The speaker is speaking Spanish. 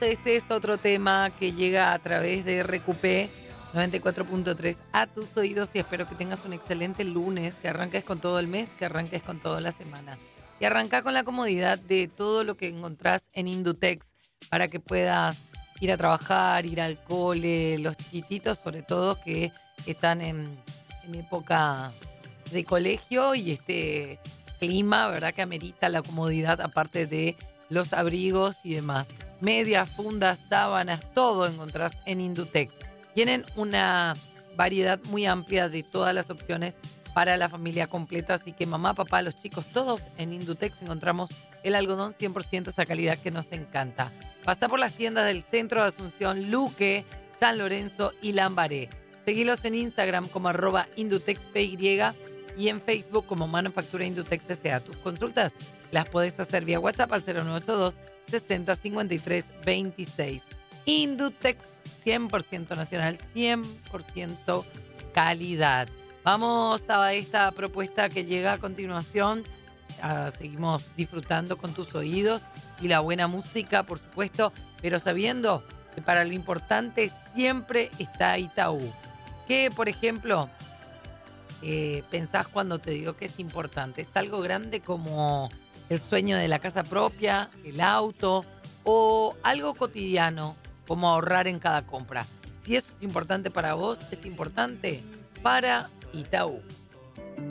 Este es otro tema que llega a través de RQP 94.3 a tus oídos y espero que tengas un excelente lunes, que arranques con todo el mes, que arranques con toda la semana. Y arranca con la comodidad de todo lo que encontrás en Indutex para que puedas ir a trabajar, ir al cole, los chiquititos sobre todo que están en época de colegio y este clima, ¿verdad? Que amerita la comodidad aparte de los abrigos y demás. Medias, fundas, sábanas, todo encontrás en Indutex. Tienen una variedad muy amplia de todas las opciones para la familia completa, así que mamá, papá, los chicos, todos en Indutex encontramos el algodón 100% esa calidad que nos encanta. Pasá por las tiendas del centro de Asunción, Luque, San Lorenzo y Lambaré. Seguilos en Instagram como @IndutexPY y en Facebook como Manufactura Indutex S.A. Tus consultas las podés hacer vía WhatsApp al 0982 60 53 26. Indutex 100% nacional, 100% calidad. Vamos a esta propuesta que llega a continuación. Seguimos disfrutando con tus oídos y la buena música, por supuesto, pero sabiendo que para lo importante siempre está Itaú. ¿Qué, por ejemplo, pensás cuando te digo que es importante? ¿Es algo grande como el sueño de la casa propia, el auto o algo cotidiano como ahorrar en cada compra? Si eso es importante para vos, es importante para Itaú.